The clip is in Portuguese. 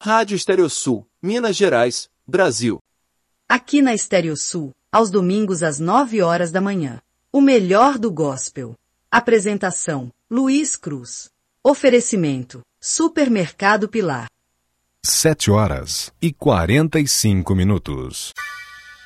Rádio Estereosul, Minas Gerais, Brasil. Aqui na Estereosul, aos domingos às 9 horas da manhã. O melhor do gospel. Apresentação, Luiz Cruz. Oferecimento, Supermercado Pilar. 7 horas e 45 minutos.